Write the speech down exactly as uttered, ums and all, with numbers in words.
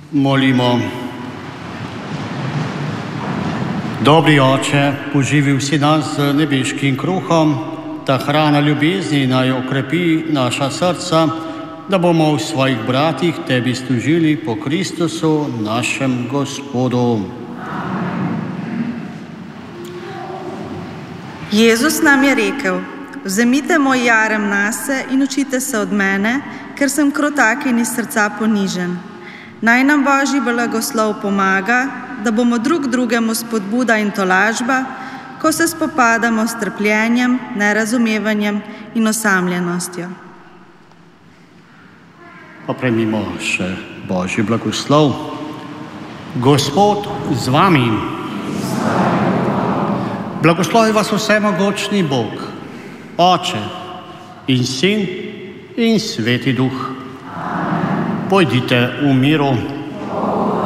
Molimo. Dobri Oče, poživi vsi nas z nebeškim kruhom, ta hrana ljubezni naj okrepi naša srca, da bomo v svojih bratih Tebi služili po Kristusu, našem Gospodu. Jezus nam je rekel: vzemite moj jarem nase in učite se od mene, ker sem krotak in iz srca ponižen. Naj nam Božji blagoslov pomaga, da bomo drug drugemu spodbuda in tolažba, ko se spopadamo s trpljenjem, nerazumevanjem in osamljenostjo. Pa prejmimo še Božji blagoslov. Gospod z vami. Blagoslovi vas vsemogočni Bog, Oče in Sin in Sveti Duh. Pojdite v miru.